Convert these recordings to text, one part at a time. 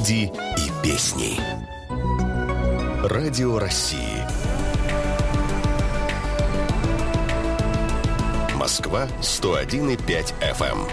люди и песни. Радио России. Москва 101,5 FM.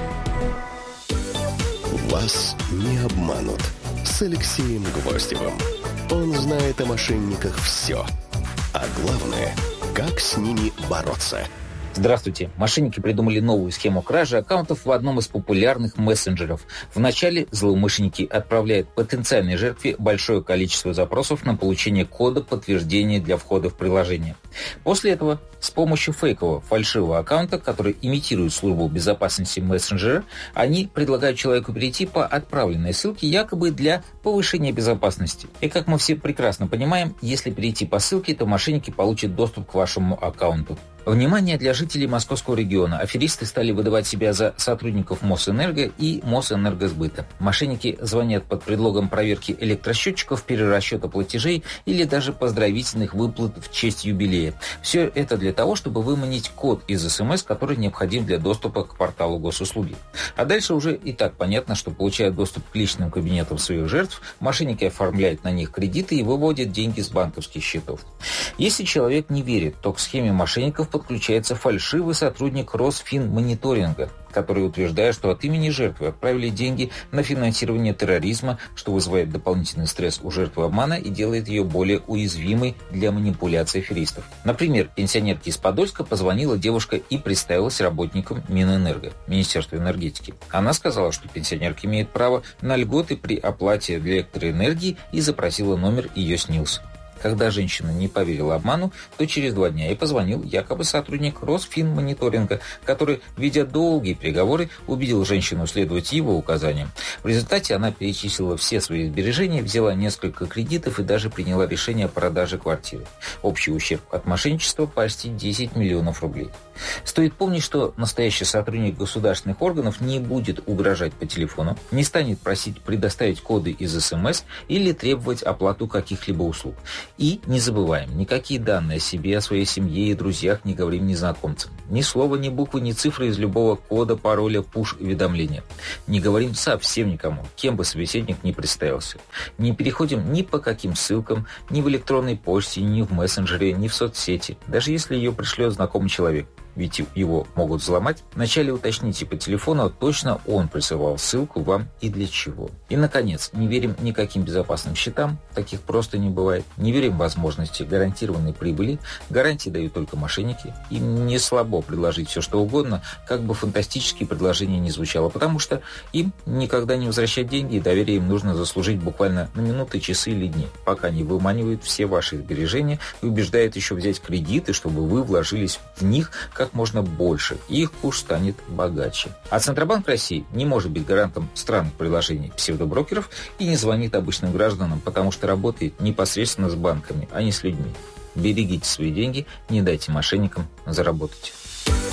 Вас не обманут. С Алексеем Гвоздевым. Он знает о мошенниках все. А главное, как с ними бороться. Здравствуйте. Мошенники придумали новую схему кражи аккаунтов в одном из популярных мессенджеров. Вначале злоумышленники отправляют потенциальной жертве большое количество запросов на получение кода подтверждения для входа в приложение. После этого с помощью фейкового фальшивого аккаунта, который имитирует службу безопасности мессенджера, они предлагают человеку перейти по отправленной ссылке якобы для повышения безопасности. И как мы все прекрасно понимаем, если перейти по ссылке, то мошенники получат доступ к вашему аккаунту. Внимание для жителей Московского региона. Аферисты стали выдавать себя за сотрудников Мосэнерго и Мосэнергосбыта. Мошенники звонят под предлогом проверки электросчетчиков, перерасчета платежей или даже поздравительных выплат в честь юбилея. Все это для того, чтобы выманить код из СМС, который необходим для доступа к порталу госуслуги. А дальше уже и так понятно, что, получая доступ к личным кабинетам своих жертв, мошенники оформляют на них кредиты и выводят деньги с банковских счетов. Если человек не верит, то к схеме мошенников подключается фальшивый сотрудник Росфинмониторинга, который утверждает, что от имени жертвы отправили деньги на финансирование терроризма, что вызывает дополнительный стресс у жертвы обмана и делает ее более уязвимой для манипуляций аферистов. Например, пенсионерке из Подольска позвонила девушка и представилась работником Минэнерго, Министерства энергетики. Она сказала, что пенсионерка имеет право на льготы при оплате электроэнергии и запросила номер ее СНИЛС. Когда женщина не поверила обману, то через 2 дня ей позвонил якобы сотрудник Росфинмониторинга, который, ведя долгие переговоры, убедил женщину следовать его указаниям. В результате она перечислила все свои сбережения, взяла несколько кредитов и даже приняла решение о продаже квартиры. Общий ущерб от мошенничества почти 10 миллионов рублей. Стоит помнить, что настоящий сотрудник государственных органов не будет угрожать по телефону, не станет просить предоставить коды из СМС или требовать оплату каких-либо услуг. И не забываем, никакие данные о себе, о своей семье и друзьях не говорим незнакомцам. Ни слова, ни буквы, ни цифры из любого кода, пароля, пуш-уведомления. Не говорим совсем никому, кем бы собеседник ни представился. Не переходим ни по каким ссылкам, ни в электронной почте, ни в мессенджере, ни в соцсети, даже если ее пришлет знакомый человек. Ведь его могут взломать. Вначале уточните по телефону, точно он присылал ссылку вам и для чего. И, наконец, не верим никаким безопасным счетам, таких просто не бывает. Не верим в возможности гарантированной прибыли, гарантии дают только мошенники. Им не слабо предложить все, что угодно, как бы фантастические предложения не звучало, потому что им никогда не возвращать деньги, и доверие им нужно заслужить буквально на минуты, часы или дни, пока не выманивают все ваши сбережения и убеждают еще взять кредиты, чтобы вы вложились в них как можно больше, и их курс станет богаче. А Центробанк России не может быть гарантом странных приложений псевдоброкеров и не звонит обычным гражданам, потому что работает непосредственно с банками, а не с людьми. Берегите свои деньги, не дайте мошенникам заработать.